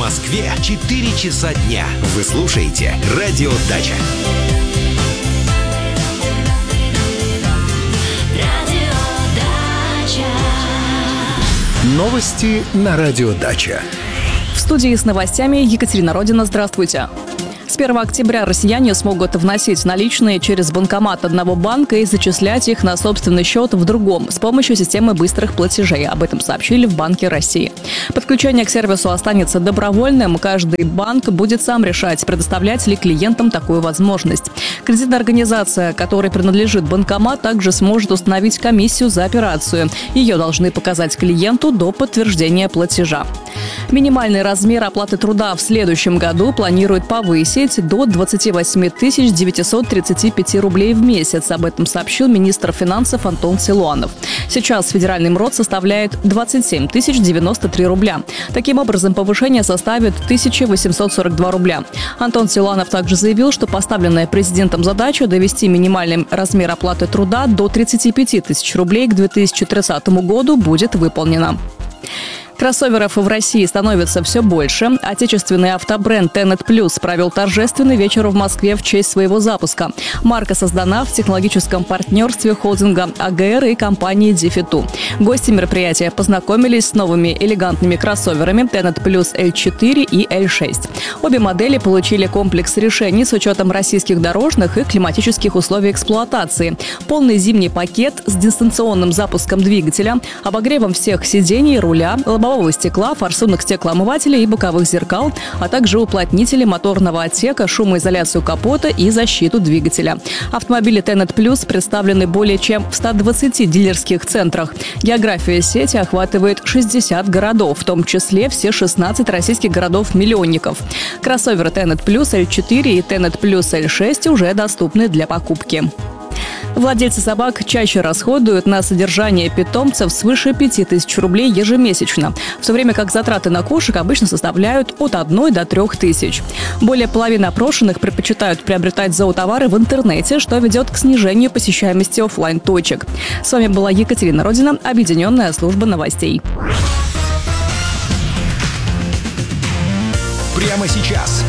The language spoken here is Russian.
Москве 4 часа дня. Вы слушаете «Радио Дача». Новости на «Радио Дача». В студии с новостями Екатерина Родина. Здравствуйте. С 1 октября россияне смогут вносить наличные через банкомат одного банка и зачислять их на собственный счет в другом с помощью системы быстрых платежей. Об этом сообщили в Банке России. Подключение к сервису останется добровольным. Каждый банк будет сам решать, предоставлять ли клиентам такую возможность. Кредитная организация, которой принадлежит банкомат, также сможет установить комиссию за операцию. Ее должны показать клиенту до подтверждения платежа. Минимальный размер оплаты труда в следующем году планируют повысить до 28 935 рублей в месяц. Об этом сообщил министр финансов Антон Силуанов. Сейчас федеральный МРОТ составляет 27 093 рубля. Таким образом, повышение составит 1842 рубля. Антон Силуанов также заявил, что поставленная президентом задача довести минимальный размер оплаты труда до 35 тысяч рублей к 2030 году будет выполнена. Кроссоверов в России становится все больше. Отечественный автобренд Tenet Plus провел торжественный вечер в Москве в честь своего запуска. Марка создана в технологическом партнерстве холдинга АГР и компании Дефиту. Гости мероприятия познакомились с новыми элегантными кроссоверами Tenet Plus L4 и L6. Обе модели получили комплекс решений с учетом российских дорожных и климатических условий эксплуатации. Полный зимний пакет с дистанционным запуском двигателя, обогревом всех сидений, руля, лобового стекла, форсунок стеклоомывателя и боковых зеркал, а также уплотнители моторного отсека, шумоизоляцию капота и защиту двигателя. Автомобили Tenet Plus представлены более чем в 120 дилерских центрах. География сети охватывает 60 городов, в том числе все 16 российских городов-миллионников. Кроссоверы Tenet Plus L4 и Tenet Plus L6 уже доступны для покупки. Владельцы собак чаще расходуют на содержание питомцев свыше 5000 рублей ежемесячно, в то время как затраты на кошек обычно составляют от 1 до 3 тысяч. Более половины опрошенных предпочитают приобретать зоотовары в интернете, что ведет к снижению посещаемости офлайн-точек. С вами была Екатерина Родина, Объединенная служба новостей. Прямо сейчас